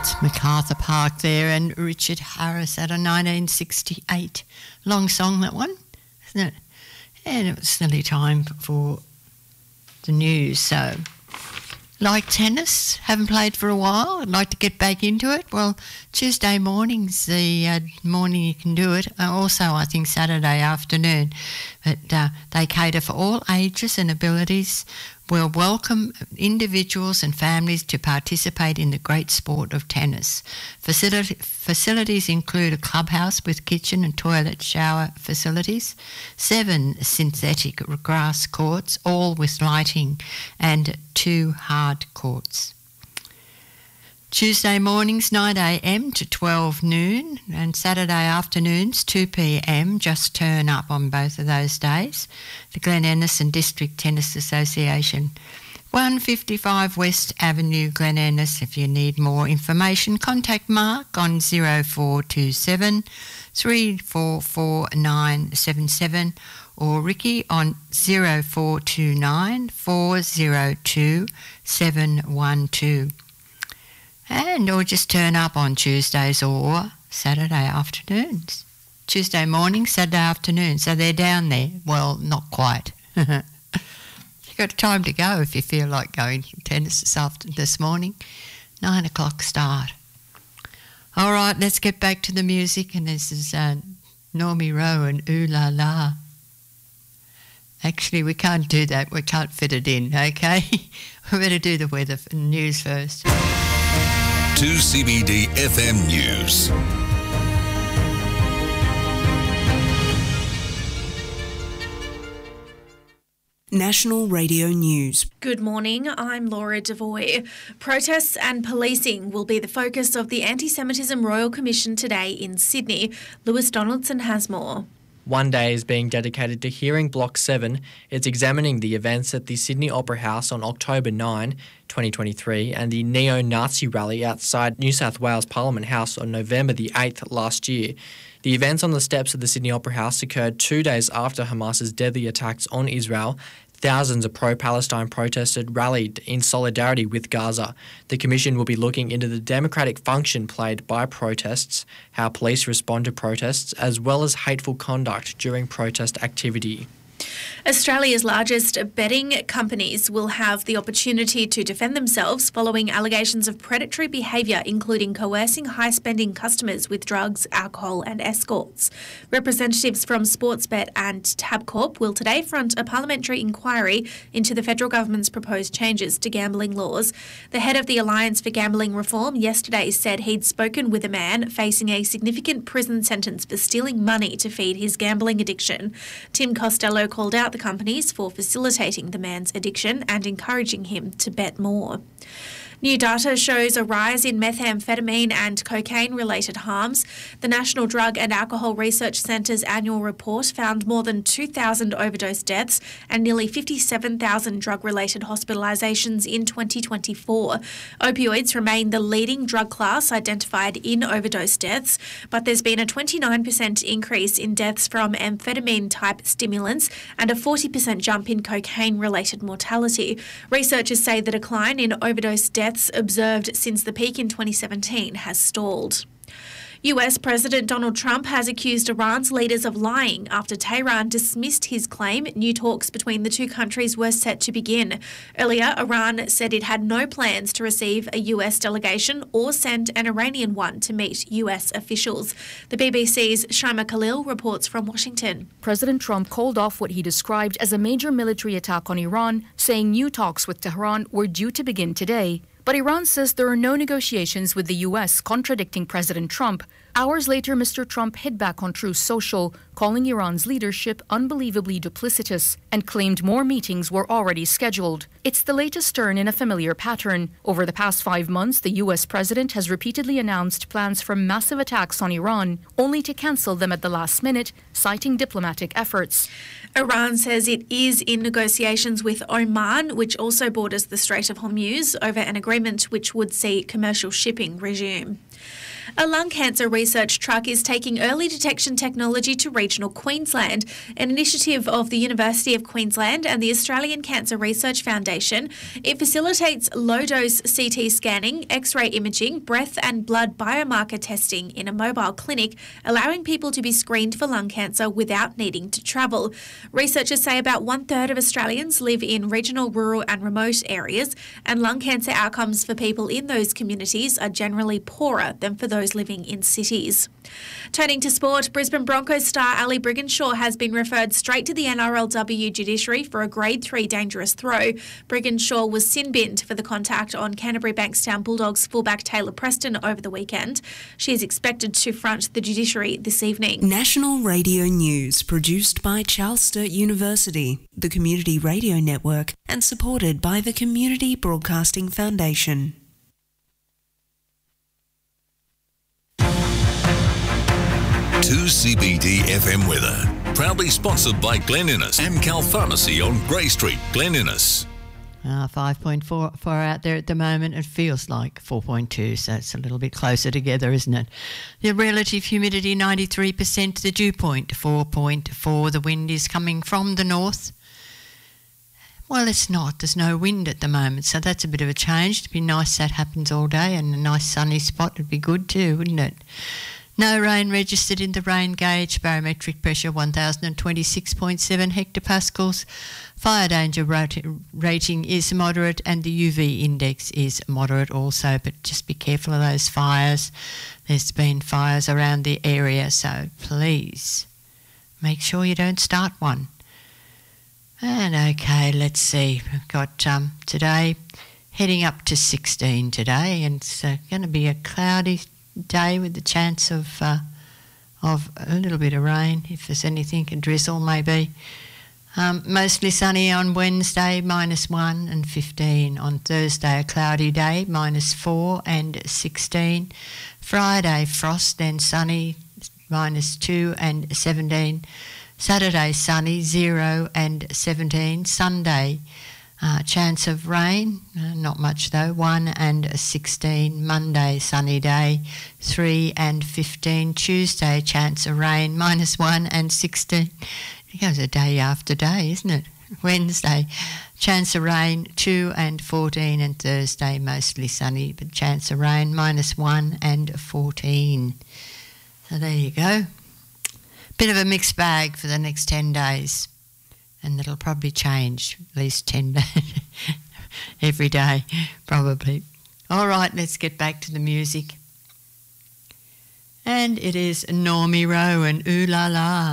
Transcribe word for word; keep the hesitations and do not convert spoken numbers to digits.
It's MacArthur Park there and Richard Harris out of nineteen sixty-eight. Long song, that one, isn't it? And it was nearly time for the news. So, like tennis, haven't played for a while, I'd like to get back into it. Well, Tuesday morning's the uh, morning you can do it. Uh, also, I think Saturday afternoon. But uh, they cater for all ages and abilities. We'll welcome individuals and families to participate in the great sport of tennis. Facility, facilities include a clubhouse with kitchen and toilet shower facilities, seven synthetic grass courts, all with lighting, and two hard courts. Tuesday mornings nine a m to twelve noon, and Saturday afternoons two p m. Just turn up on both of those days. The Glen Ennison District Tennis Association, one fifty-five West Avenue, Glen Ennison. If you need more information, contact Mark on zero four two seven, three four four nine seven seven or Ricky on zero four two nine, four zero two, seven one two. And or just turn up on Tuesdays or Saturday afternoons. Tuesday morning, Saturday afternoon. So they're down there. Well, not quite. You've got time to go if you feel like going to tennis this, after, this morning. Nine o'clock start. All right, let's get back to the music. And this is uh, Normie Rowe and Ooh La La. Actually, we can't do that. We can't fit it in, okay? We better do the weather and news first. two C B D F M News. National Radio News. Good morning, I'm Laura Devoy. Protests and policing will be the focus of the Anti-Semitism Royal Commission today in Sydney. Lewis Donaldson has more. One day is being dedicated to hearing Block seven. It's examining the events at the Sydney Opera House on October ninth, twenty twenty-three, and the neo-Nazi rally outside New South Wales Parliament House on November the eighth last year. The events on the steps of the Sydney Opera House occurred two days after Hamas's deadly attacks on Israel. Thousands of pro-Palestine protesters rallied in solidarity with Gaza. The Commission will be looking into the democratic function played by protests, how police respond to protests, as well as hateful conduct during protest activity. Australia's largest betting companies will have the opportunity to defend themselves following allegations of predatory behaviour, including coercing high-spending customers with drugs, alcohol and escorts. Representatives from Sportsbet and Tabcorp will today front a parliamentary inquiry into the federal government's proposed changes to gambling laws. The head of the Alliance for Gambling Reform yesterday said he'd spoken with a man facing a significant prison sentence for stealing money to feed his gambling addiction. Tim Costello called out the companies for facilitating the man's addiction and encouraging him to bet more. New data shows a rise in methamphetamine and cocaine-related harms. The National Drug and Alcohol Research Centre's annual report found more than two thousand overdose deaths and nearly fifty-seven thousand drug-related hospitalisations in twenty twenty-four. Opioids remain the leading drug class identified in overdose deaths, but there's been a twenty-nine percent increase in deaths from amphetamine-type stimulants and a forty percent jump in cocaine-related mortality. Researchers say the decline in overdose deaths observed since the peak in twenty seventeen has stalled. U S President Donald Trump has accused Iran's leaders of lying after Tehran dismissed his claim new talks between the two countries were set to begin. Earlier, Iran said it had no plans to receive a U S delegation or send an Iranian one to meet U S officials. The B B C's Shaima Khalil reports from Washington. President Trump called off what he described as a major military attack on Iran, saying new talks with Tehran were due to begin today. But Iran says there are no negotiations with the U S, contradicting President Trump. Hours later, Mister Trump hit back on Truth Social, calling Iran's leadership unbelievably duplicitous, and claimed more meetings were already scheduled. It's the latest turn in a familiar pattern. Over the past five months, the U S president has repeatedly announced plans for massive attacks on Iran, only to cancel them at the last minute, citing diplomatic efforts. Iran says it is in negotiations with Oman, which also borders the Strait of Hormuz, over an agreement which would see commercial shipping resume. A lung cancer research truck is taking early detection technology to regional Queensland, an initiative of the University of Queensland and the Australian Cancer Research Foundation. It facilitates low-dose C T scanning, X-ray imaging, breath and blood biomarker testing in a mobile clinic, allowing people to be screened for lung cancer without needing to travel. Researchers say about one-third of Australians live in regional, rural and remote areas, and lung cancer outcomes for people in those communities are generally poorer than for those living in cities. Turning to sport, Brisbane Broncos star Ali Brigginshaw has been referred straight to the N R L W judiciary for a Grade three dangerous throw. Brigginshaw was sin-binned for the contact on Canterbury Bankstown Bulldogs fullback Taylor Preston over the weekend. She is expected to front the judiciary this evening. National Radio News, produced by Charles Sturt University, the Community Radio Network, and supported by the Community Broadcasting Foundation. two C B D F M weather. Proudly sponsored by Glen Innes, Amcal Pharmacy on Grey Street, Glen Innes. Uh, five point four out there at the moment. It feels like four point two, so it's a little bit closer together, isn't it? The relative humidity ninety-three percent, the dew point four point four. The wind is coming from the north. Well, it's not. There's no wind at the moment, so that's a bit of a change. It'd be nice that happens all day, and a nice sunny spot would be good too, wouldn't it? No rain registered in the rain gauge. Barometric pressure one thousand twenty-six point seven hectopascals. Fire danger rating is moderate, and the U V index is moderate also, but just be careful of those fires. There's been fires around the area, so please make sure you don't start one. And okay, let's see. We've got um, today heading up to sixteen today, and it's uh, going to be a cloudy day with the chance of uh, of a little bit of rain, if there's anything, a drizzle maybe. Um, mostly sunny on Wednesday, minus one and fifteen. On Thursday, a cloudy day, minus four and sixteen. Friday, frost and sunny, minus two and seventeen. Saturday, sunny, zero and seventeen. Sunday, Uh, chance of rain, uh, not much though, one and sixteen. Monday, sunny day, three and fifteen. Tuesday, chance of rain, minus one and sixteen. It goes a day after day, isn't it? Wednesday, chance of rain, two and fourteen. And Thursday, mostly sunny, but chance of rain, minus one and fourteen. So there you go. Bit of a mixed bag for the next ten days. And it'll probably change at least ten days every day, probably. All right, let's get back to the music. And it is Normie Rowe and Ooh La La.